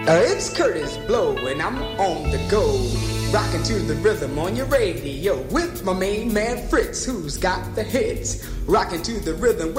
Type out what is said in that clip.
It's Curtis Blow, and I'm on the go, rocking to the rhythm on your radio with my main man Fritz, who's got the hits, rocking to the rhythm.